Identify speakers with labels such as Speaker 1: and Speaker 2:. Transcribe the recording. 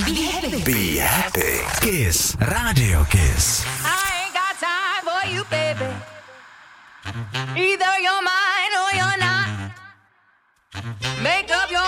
Speaker 1: Be happy.
Speaker 2: Be happy. Kiss. Radio Kiss.
Speaker 3: I ain't got time for you, baby. Either you're mine or you're not. Make up your